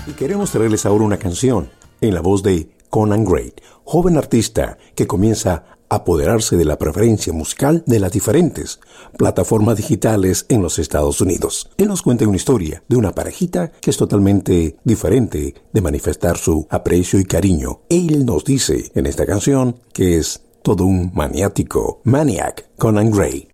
Y queremos traerles ahora una canción en la voz de Conan Gray, joven artista que comienza a apoderarse de la preferencia musical de las diferentes plataformas digitales en los Estados Unidos. Él nos cuenta una historia de una parejita que es totalmente diferente de manifestar su aprecio y cariño. Él nos dice en esta canción que es todo un maniático, Maniac, Conan Gray.